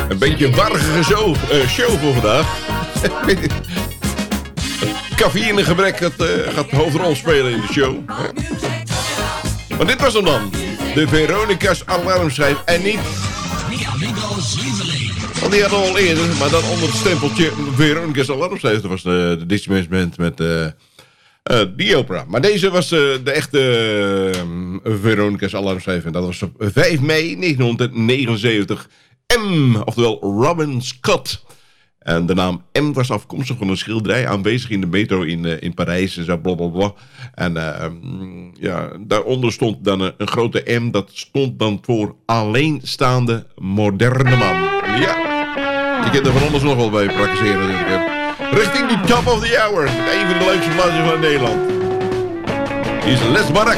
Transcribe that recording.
Een beetje warrige show voor vandaag. Cafeïnegebrek gaat de hoofdrol spelen in de show. Maar dit was hem dan. De Veronica's alarmschijf. En niet... Want die hadden we al eerder, maar dan onder het stempeltje Veronica's alarmschijf. Dat was de Disney Band met die opera. Maar deze was de echte Veronica's alarmschijf. En dat was op 5 mei 1979. M, oftewel Robin Scott. En de naam M was afkomstig van een schilderij aanwezig in de metro in Parijs en zo, blablabla. En ja, daaronder stond dan een grote M, dat stond dan voor alleenstaande moderne man. Ja, je kunt er van anders nog wel bij praktiseren natuurlijk. Richting die top of the hour, een van de leukste plaatsen van Nederland. Hier is Les Barak.